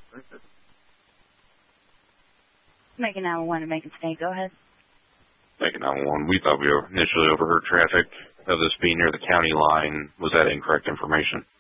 Macon 911 and Macon State, go ahead. Macon 911, we thought we initially overheard traffic of this being near the county line. Was that incorrect information?